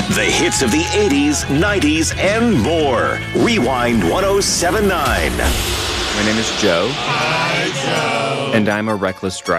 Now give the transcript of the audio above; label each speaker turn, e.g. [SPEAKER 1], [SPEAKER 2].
[SPEAKER 1] The hits of the 80s, 90s, and more. Rewind 1079.
[SPEAKER 2] My name is Joe. Hi, Joe. And I'm a reckless driver.